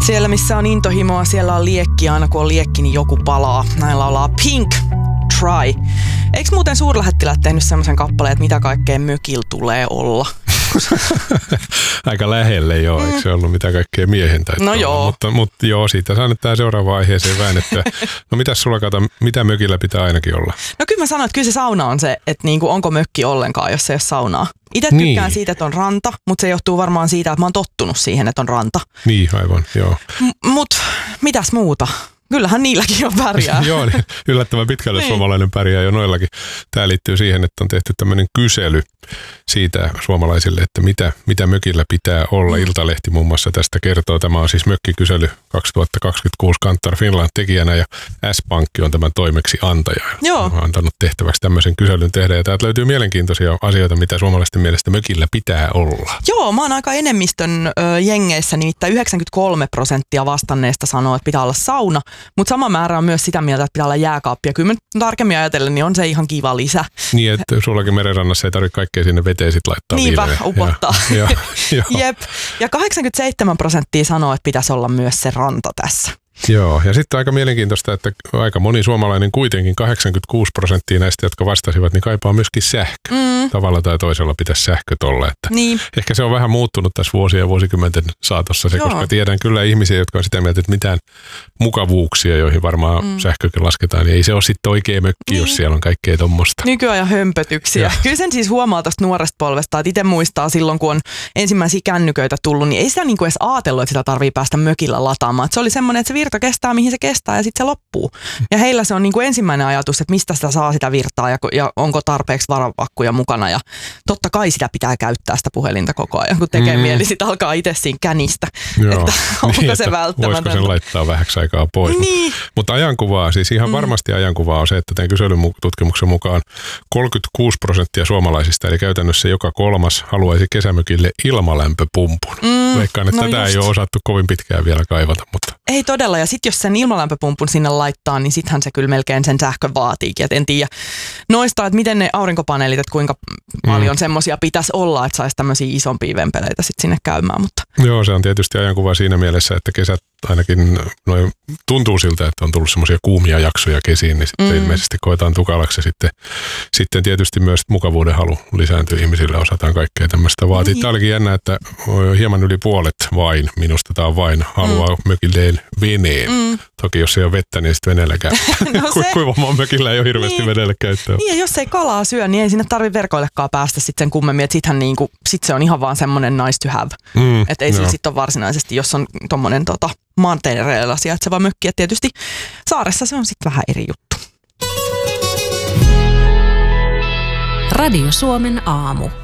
Siellä missä on intohimoa, siellä on liekki. Aina kun on liekki, niin joku palaa. Näin laulaa Pink Try. Eikö muuten suurlähettiläät tehnyt semmoisen kappaleen, että mitä kaikkea mökillä tulee olla? Aika lähelle joo, eikö se ollut mitä kaikkea miehen täytyy No joo. Mutta joo, siitä saa nyt tähän seuraavaan aiheeseen väännettyä. No mitäs sulla kato, mitä mökillä pitää ainakin olla? No kyllä mä sanoin, että kyllä se sauna on se, että niinku, onko mökki ollenkaan, jos ei ole saunaa. Itse tykkään siitä, että on ranta, mutta se johtuu varmaan siitä, että mä oon tottunut siihen, että on ranta. Niin, aivan, joo. Mutta mitäs muuta? Kyllähän niilläkin on pärjää. Joo, niin yllättävän pitkälle niin. Suomalainen pärjää jo noillakin. Tämä liittyy siihen, että on tehty tämmöinen kysely siitä suomalaisille, että mitä mökillä pitää olla. Iltalehti muun muassa tästä kertoo. Tämä on siis mökkikysely 2026 Kantar Finland tekijänä ja S-Pankki on tämän toimeksi antaja. Joo. On antanut tehtäväksi tämmöisen kyselyn tehdä. Ja täältä löytyy mielenkiintoisia asioita, mitä suomalaisten mielestä mökillä pitää olla. Joo, mä oon aika enemmistön jengeissä, nimittäin 93% vastanneista sanoo, että pitää olla sauna. Mutta sama määrä on myös sitä mieltä, että pitää olla jääkaappi. Ja kyllä tarkemmin ajatellen, niin on se ihan kiva lisä. Niin, että sullakin merenrannassa ei tarvitse kaikkea sinne veteen sit laittaa niinpä, viileä. upottaa. Joo. Jep. Ja 87% sanoo, että pitäisi olla myös se ranta tässä. Joo, ja sitten aika mielenkiintoista, että aika moni suomalainen kuitenkin, 86% näistä, jotka vastasivat, niin kaipaa myöskin sähkö. Tavalla tai toisella pitäisi sähköt olla. Että niin. Ehkä se on vähän muuttunut tässä vuosien ja vuosikymmenten saatossa se, koska tiedän kyllä ihmisiä, jotka on sitä mieltä, että mitään mukavuuksia, joihin varmaan sähkökin lasketaan, niin ei se ole sitten oikea mökki, jos siellä on kaikkea tommoista. Nykyajan hömpötyksiä. Ja. Kyllä sen siis huomaa tuosta nuoresta polvesta, että itse muistaa silloin, kun on ensimmäisiä kännyköitä tullut, niin ei sitä niinku edes ajatellut, että sitä tarvii päästä mökillä lataamaan. Et se oli semmoinen, että se virta kestää, mihin se kestää ja sitten se loppuu. Ja heillä se on niinku ensimmäinen ajatus, että mistä sitä saa sitä virtaa ja onko tarpeeksi varavakkuja mukana. Ja totta kai sitä pitää käyttää sitä puhelinta koko ajan, kun tekee mieli, sit alkaa itse siinä känistä. Joo. Että onko niin, se välttämätöntä. Voisiko sen laittaa vähäksi aikaa pois. Niin. Mutta ajankuvaa, siis ihan varmasti ajankuvaa on se, että tämän kyselytutkimuksen mukaan 36% suomalaisista, eli käytännössä joka kolmas, haluaisi kesämökille ilmalämpöpumpun. Veikkaan, että tätä ei ole osattu kovin pitkään vielä kaivata. Mutta. Ei todella, ja sitten jos sen ilmalämpöpumpun sinne laittaa, niin sittenhän se kyllä melkein sen sähkön vaatiikin. Et en tiedä noista, että miten ne aurinkopaneelit, että kuinka paljon semmoisia pitäisi olla, että saisi tämmöisiä isompia vempeleitä sitten sinne käymään. Mutta. Joo, se on tietysti ajankuva siinä mielessä, että kesät ainakin tuntuu siltä, että on tullut semmoisia kuumia jaksoja kesiin, niin sitten ilmeisesti koetaan tukalaksi. Sitten tietysti myös mukavuuden halu lisääntyy ihmisille, osataan kaikkea tämmöistä vaatii. Tämä olikin jännä, että hieman yli puolet vain, minusta tämä on vain, haluaa mökilleen veneen. Toki jos ei ole vettä, niin sitten veneellä käy. Kuivamaan mökillä ei ole hirveästi veneellä käyttöä. Niin, ja jos ei kalaa syö, niin ei sinne tarvitse verkoillekaan päästä sitten sen kummemmin. Että sittenhän niinku, sit se on ihan vaan semmoinen nice to have. Että ei sillä sitten ole varsinaisesti, jos on tommonen maantereilla sijaitseva mökki. Ja tietysti saaressa se on sitten vähän eri juttu. Radio Suomen aamu.